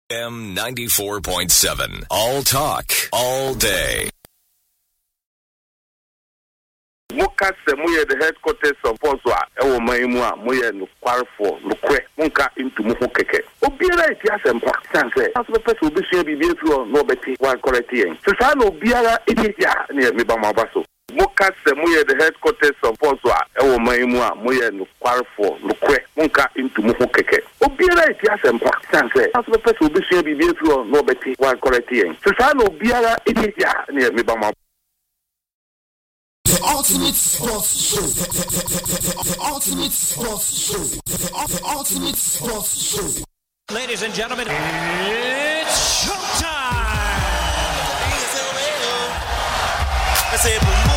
M94.7. All talk, all day. Muka Semuye, the headquarters of Boswa, Ewo Maimua, Muye, Nuquarfo, Luque, Munka into Muhokeke. Obiara, it has some practice. As the person will be sharing the through nobody while correcting. Susano Biara, India, near Mibama Basso. Muka Semuye, the headquarters of Boswa, Ewo Maimua, Muye, Nuquarfo, Luque, Munka into Muhokeke. Obiara, it has some practice. As the person will be sharing the through nobody while correcting. Susano Biara, India, near Mibama. The ultimate sports show. The ultimate sports show. The ultimate sports show. Ladies and gentlemen, it's showtime.